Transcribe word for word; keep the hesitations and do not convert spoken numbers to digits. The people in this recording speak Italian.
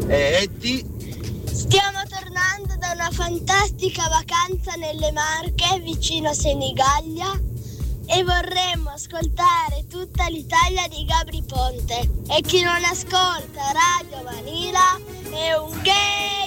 E Eddie? Stiamo tornando da una fantastica vacanza nelle Marche, vicino Senigallia, e vorremmo ascoltare Tutta l'Italia di Gabry Ponte. E chi non ascolta Radio Vanilla è un gay!